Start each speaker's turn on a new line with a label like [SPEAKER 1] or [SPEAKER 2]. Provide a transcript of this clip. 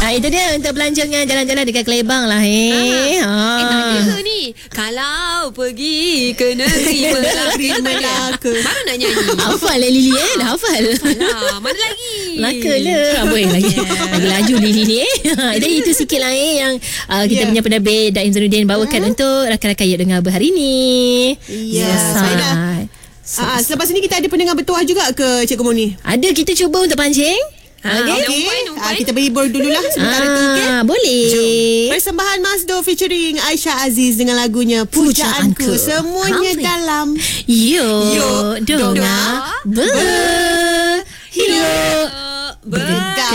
[SPEAKER 1] Itu dia untuk pelancongan jalan-jalan dekat Kelebang lah.
[SPEAKER 2] Tanya ni, kalau pergi ke negeri Melaka, baru nak nyanyi.
[SPEAKER 1] Hafal lah Lily dah hafal.
[SPEAKER 2] Alah, mana lagi?
[SPEAKER 1] Melaka lah. Boleh lagi. Lagi laju Lily ni Jadi itu sikit lah yang kita punya penerbit Daim Zainuddin bawakan untuk rakan-rakan Yuk Dengar hari ni.
[SPEAKER 3] Saya dah selepas ni kita ada pendengar bertuah juga ke Cikgu Moni?
[SPEAKER 1] Ada, kita cuba untuk pancing.
[SPEAKER 3] Kita berhibur dululah sementara tu.
[SPEAKER 1] Boleh.
[SPEAKER 3] Jom. Persembahan Masdo featuring Aisyah Aziz dengan lagunya Pujaanku. Semuanya dalam
[SPEAKER 1] Yuk Dengar Berhidup.